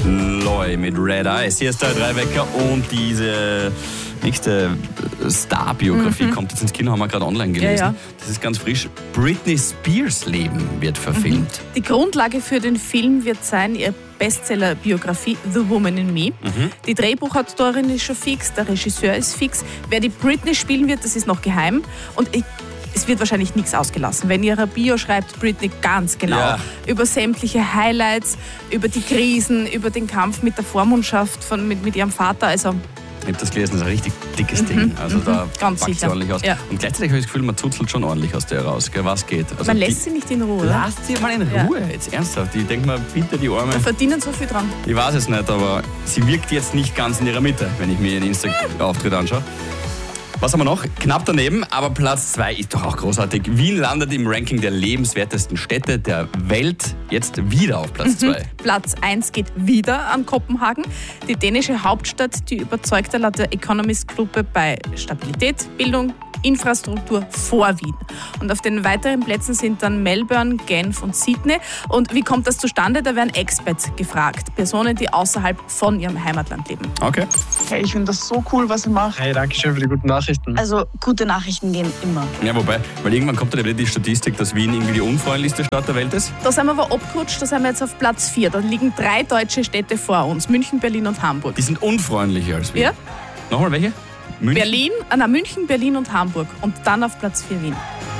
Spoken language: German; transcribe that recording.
Loy mit Red Eyes. Hier ist der Dreiwecker und diese nächste Star-Biografie kommt jetzt ins Kino, haben wir gerade online gelesen. Ja. Das ist ganz frisch. Britney Spears Leben wird verfilmt. Die Grundlage für den Film wird sein, ihr Bestseller-Biografie The Woman in Me. Die Drehbuchautorin ist schon fix, der Regisseur ist fix. Wer die Britney spielen wird, das ist noch geheim. Und es wird wahrscheinlich nichts ausgelassen. Wenn ihre Bio schreibt Britney ganz genau über sämtliche Highlights, über die Krisen, über den Kampf mit der Vormundschaft mit ihrem Vater. Also Ich habe das gelesen, das ist ein richtig dickes Ding. Also da ganz packt sie sicher. ordentlich aus. Ja. Und gleichzeitig habe ich das Gefühl, man zuzelt schon ordentlich aus der raus. Gell? Was geht? Also man lässt sie nicht in Ruhe. Lasst sie mal in Ruhe, jetzt ernsthaft. Ich denke mal, bitte die Arme. Wir verdienen so viel dran. Ich weiß es nicht, aber sie wirkt jetzt nicht ganz in ihrer Mitte, wenn ich mir ihren Insta-Auftritt anschaue. Was haben wir noch? Knapp daneben, aber Platz 2 ist doch auch großartig. Wien landet im Ranking der lebenswertesten Städte der Welt jetzt wieder auf Platz 2. Platz 1 geht wieder an Kopenhagen. Die dänische Hauptstadt, die überzeugt laut der Economist-Gruppe bei Stabilität, Bildung, Infrastruktur vor Wien. Und auf den weiteren Plätzen sind dann Melbourne, Genf und Sydney. Und wie kommt das zustande? Da werden Expats gefragt. Personen, die außerhalb von ihrem Heimatland leben. Okay. Hey, ich finde das so cool, was ihr macht. Hey, danke schön für die guten Nachrichten. Also gute Nachrichten gehen immer. Ja, wobei, weil irgendwann kommt dann wieder die Statistik, dass Wien irgendwie die unfreundlichste Stadt der Welt ist. Da sind wir aber abgerutscht, da sind wir jetzt auf Platz 4. Da liegen 3 deutsche Städte vor uns. München, Berlin und Hamburg. Die sind unfreundlicher als Wien. Ja? Nochmal welche? München? München, Berlin und Hamburg. Und dann auf Platz 4 Wien.